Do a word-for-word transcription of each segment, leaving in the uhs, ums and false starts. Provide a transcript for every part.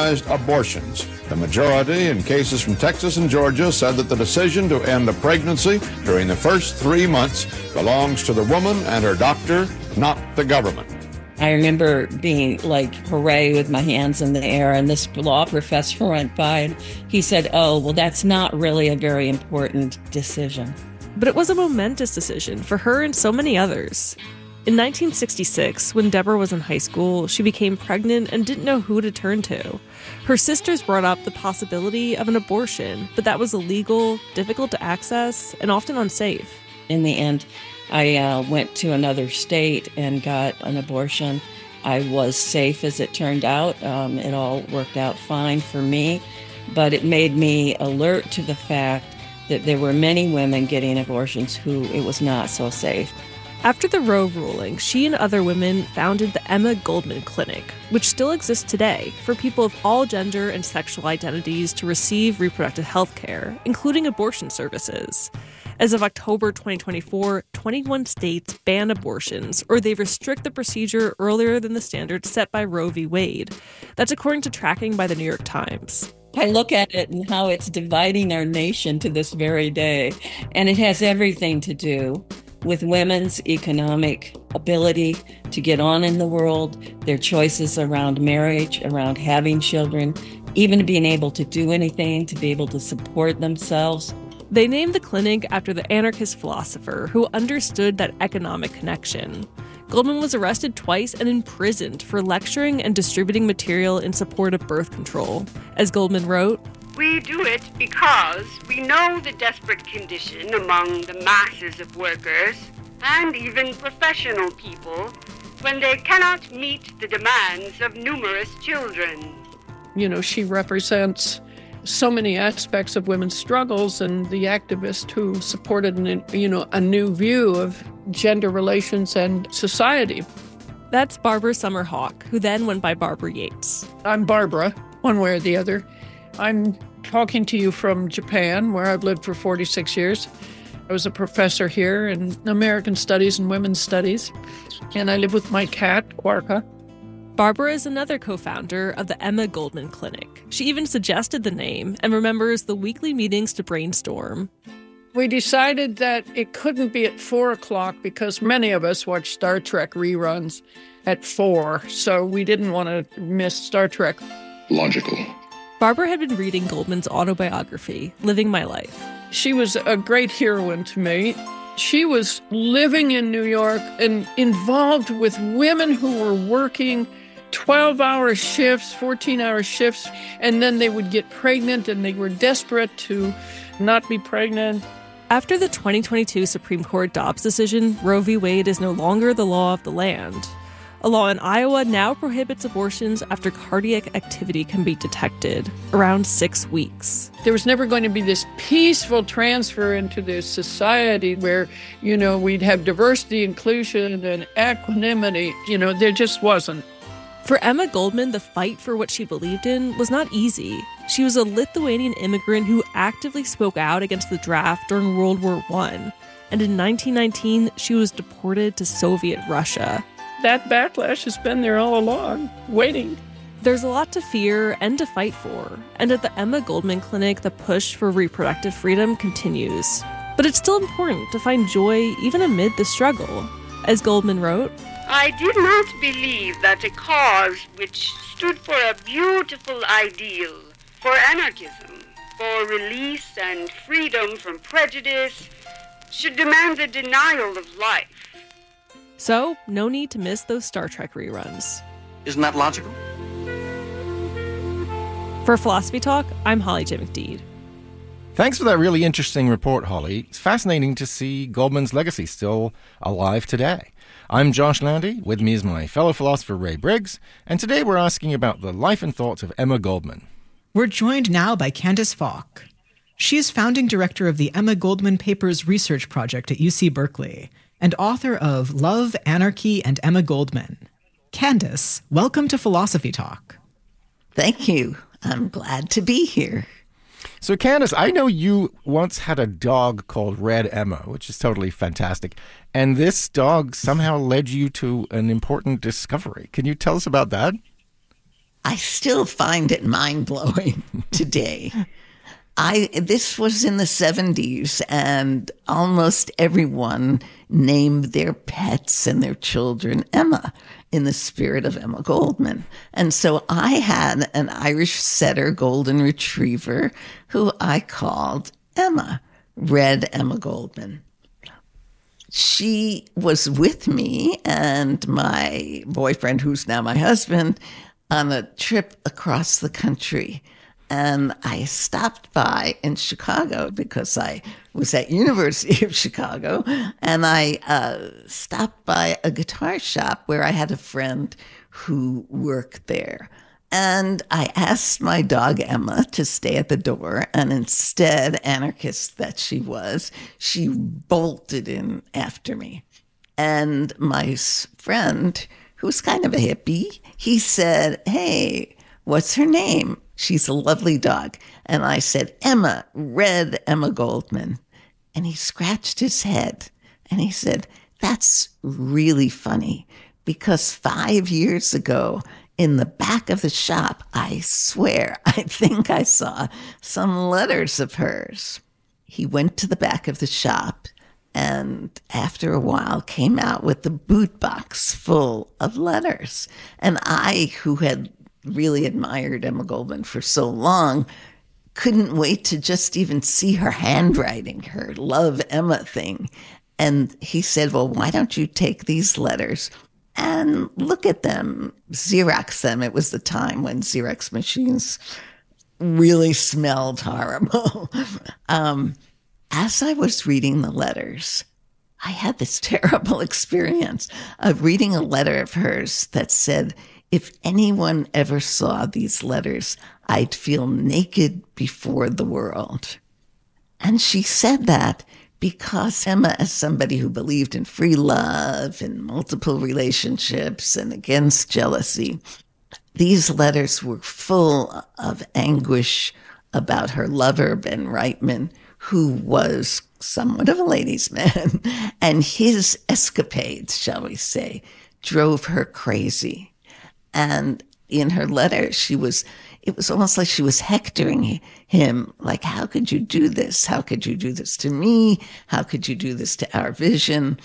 legalized abortions. The majority in cases from Texas and Georgia said that the decision to end a pregnancy during the first three months belongs to the woman and her doctor, not the government. I remember being like, hooray, with my hands in the air, and this law professor went by and he said, oh, well, that's not really a very important decision. But it was a momentous decision for her and so many others. In nineteen sixty-six, when Deborah was in high school, she became pregnant and didn't know who to turn to. Her sisters brought up the possibility of an abortion, but that was illegal, difficult to access, and often unsafe. In the end, I uh, went to another state and got an abortion. I was safe, as it turned out. Um, it all worked out fine for me, but it made me alert to the fact that there were many women getting abortions who it was not so safe. After the Roe ruling, she and other women founded the Emma Goldman Clinic, which still exists today for people of all gender and sexual identities to receive reproductive health care, including abortion services. As of October twenty twenty-four, twenty-one states ban abortions, or they restrict the procedure earlier than the standards set by Roe v. Wade. That's according to tracking by the New York Times. I look at it and how it's dividing our nation to this very day, and it has everything to do with women's economic ability to get on in the world, their choices around marriage, around having children, even being able to do anything, to be able to support themselves. They named the clinic after the anarchist philosopher who understood that economic connection. Goldman was arrested twice and imprisoned for lecturing and distributing material in support of birth control. As Goldman wrote, "We do it because we know the desperate condition among the masses of workers and even professional people when they cannot meet the demands of numerous children." You know, she represents so many aspects of women's struggles, and the activist who supported, an, you know, a new view of gender relations and society. That's Barbara Summerhawk, who then went by Barbara Yates. I'm Barbara, one way or the other. I'm talking to you from Japan, where I've lived for forty-six years. I was a professor here in American Studies and Women's Studies, and I live with my cat, Quarka. Barbara is another co-founder of the Emma Goldman Clinic. She even suggested the name and remembers the weekly meetings to brainstorm. We decided that it couldn't be at four o'clock because many of us watch Star Trek reruns at four, so we didn't want to miss Star Trek. Logical. Barbara had been reading Goldman's autobiography, Living My Life. She was a great heroine to me. She was living in New York and involved with women who were working twelve-hour shifts, fourteen-hour shifts, and then they would get pregnant and they were desperate to not be pregnant. After the twenty twenty-two Supreme Court Dobbs decision, Roe v. Wade is no longer the law of the land. A law in Iowa now prohibits abortions after cardiac activity can be detected, around six weeks. There was never going to be this peaceful transfer into this society where, you know, we'd have diversity, inclusion, and equanimity. You know, there just wasn't. For Emma Goldman, the fight for what she believed in was not easy. She was a Lithuanian immigrant who actively spoke out against the draft during World War One. And in nineteen nineteen, she was deported to Soviet Russia. That backlash has been there all along, waiting. There's a lot to fear and to fight for. And at the Emma Goldman Clinic, the push for reproductive freedom continues. But it's still important to find joy even amid the struggle. As Goldman wrote, "I did not believe that a cause which stood for a beautiful ideal, for anarchism, for release and freedom from prejudice, should demand the denial of life." So, no need to miss those Star Trek reruns. Isn't that logical? For Philosophy Talk, I'm Holly J. McDede. Thanks for that really interesting report, Holly. It's fascinating to see Goldman's legacy still alive today. I'm Josh Landy. With me is my fellow philosopher Ray Briggs, and today we're asking about the life and thoughts of Emma Goldman. We're joined now by Candace Falk. She is founding director of the Emma Goldman Papers Research Project at U C Berkeley and author of Love, Anarchy, and Emma Goldman. Candace, welcome to Philosophy Talk. Thank you. I'm glad to be here. So, Candace, I know you once had a dog called Red Emma, which is totally fantastic. And this dog somehow led you to an important discovery. Can you tell us about that? I still find it mind-blowing today. I this was in the seventies, and almost everyone named their pets and their children Emma, in the spirit of Emma Goldman. And so I had an Irish setter golden retriever who I called Emma, Red Emma Goldman. She was with me and my boyfriend, who's now my husband, on a trip across the country. And I stopped by in Chicago because I was at University of Chicago, and I uh, stopped by a guitar shop where I had a friend who worked there. And I asked my dog Emma to stay at the door, and instead, anarchist that she was, she bolted in after me. And my friend, who's kind of a hippie, he said, "Hey, what's her name? She's a lovely dog." And I said, "Emma, Red Emma Goldman." And he scratched his head and he said, "That's really funny, because five years ago in the back of the shop, I swear, I think I saw some letters of hers." He went to the back of the shop and after a while came out with the boot box full of letters. And I, who had really admired Emma Goldman for so long, couldn't wait to just even see her handwriting, her Love Emma thing. And he said, "Well, why don't you take these letters and look at them, Xerox them." It was the time when Xerox machines really smelled horrible. um, as I was reading the letters, I had this terrible experience of reading a letter of hers that said, "If anyone ever saw these letters, I'd feel naked before the world." And she said that because Emma, as somebody who believed in free love and multiple relationships and against jealousy, these letters were full of anguish about her lover, Ben Reitman, who was somewhat of a ladies' man, and his escapades, shall we say, drove her crazy. And in her letter, she was, it was almost like she was hectoring him, like, "How could you do this? How could you do this to me? How could you do this to our vision?"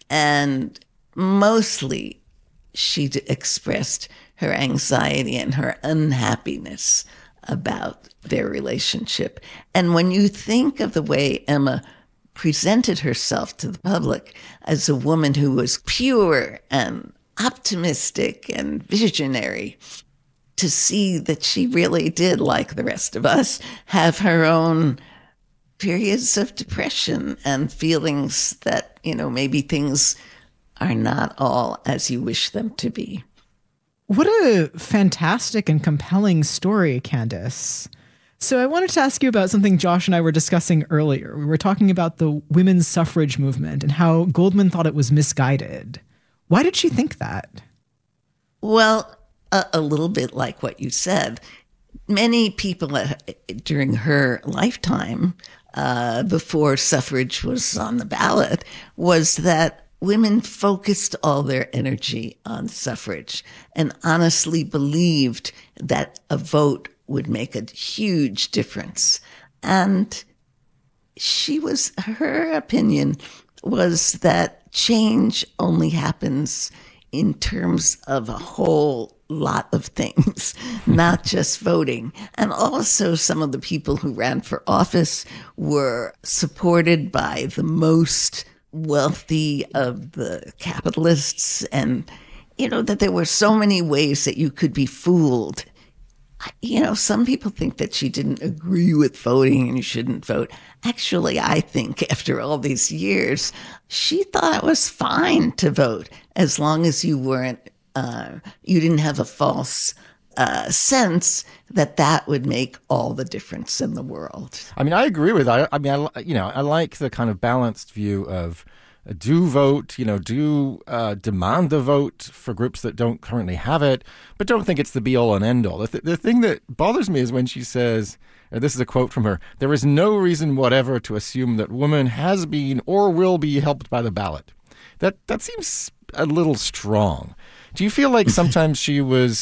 And mostly she expressed her anxiety and her unhappiness about their relationship. And when you think of the way Emma presented herself to the public as a woman who was pure and optimistic and visionary, to see that she really did, like the rest of us, have her own periods of depression and feelings that, you know, maybe things are not all as you wish them to be. What a fantastic and compelling story, Candace. So I wanted to ask you about something Josh and I were discussing earlier. We were talking about the women's suffrage movement and how Goldman thought it was misguided. Why did she think that? Well, a, a little bit like what you said. Many people uh, during her lifetime, uh, before suffrage was on the ballot, was that women focused all their energy on suffrage and honestly believed that a vote would make a huge difference. And she was, her opinion was that change only happens in terms of a whole lot of things, not just voting. And also some of the people who ran for office were supported by the most wealthy of the capitalists, and, you know, that there were so many ways that you could be fooled. You know, some people think that she didn't agree with voting and you shouldn't vote. Actually, I think after all these years, she thought it was fine to vote as long as you weren't, uh, you didn't have a false uh, sense that that would make all the difference in the world. I mean, I agree with that. I, I mean, I, you know, I like the kind of balanced view of uh, do vote, you know, do uh, demand the vote for groups that don't currently have it, but don't think it's the be-all and end-all. The, th- the thing that bothers me is when she says, or this is a quote from her, "There is no reason whatever to assume that woman has been or will be helped by the ballot." That that seems a little strong. Do you feel like sometimes she was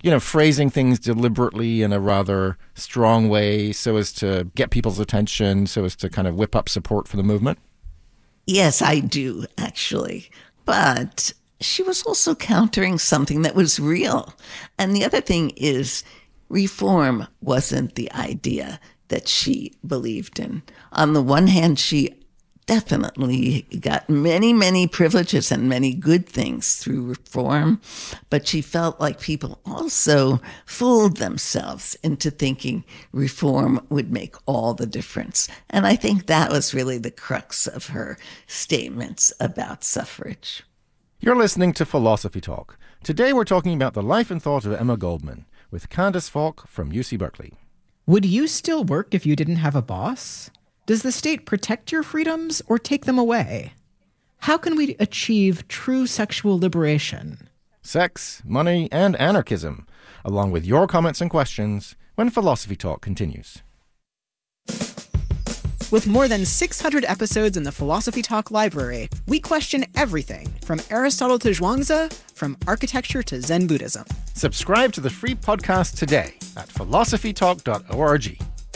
you know, phrasing things deliberately in a rather strong way so as to get people's attention, so as to kind of whip up support for the movement? Yes, I do, actually. But she was also countering something that was real. And the other thing is, reform wasn't the idea that she believed in. On the one hand, she definitely got many, many privileges and many good things through reform, but she felt like people also fooled themselves into thinking reform would make all the difference. And I think that was really the crux of her statements about suffrage. You're listening to Philosophy Talk. Today we're talking about the life and thought of Emma Goldman with Candace Falk from U C Berkeley. Would you still work if you didn't have a boss? Does the state protect your freedoms or take them away? How can we achieve true sexual liberation? Sex, money, and anarchism, along with your comments and questions when Philosophy Talk continues. With more than six hundred episodes in the Philosophy Talk library, we question everything from Aristotle to Zhuangzi, from architecture to Zen Buddhism. Subscribe to the free podcast today at philosophy talk dot org.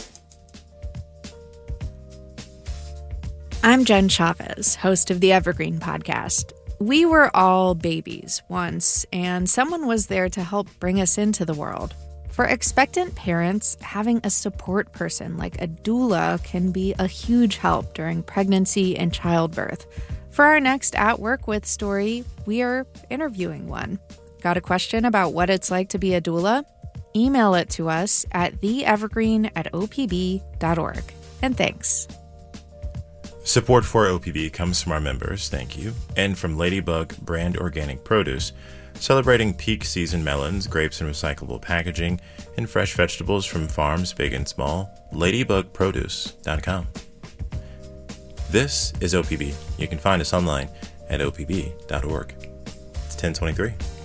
I'm Jen Chavez, host of the Evergreen Podcast. We were all babies once, and someone was there to help bring us into the world. For expectant parents, having a support person like a doula can be a huge help during pregnancy and childbirth. For our next At Work With story, we are interviewing one. Got a question about what it's like to be a doula? Email it to us at theevergreen at o p b dot org. And thanks. Support for O P B comes from our members, thank you, and from Ladybug Brand Organic Produce, celebrating peak season melons, grapes in recyclable packaging, and fresh vegetables from farms big and small. ladybug produce dot com. This is O P B. You can find us online at o p b dot org. It's ten twenty-three.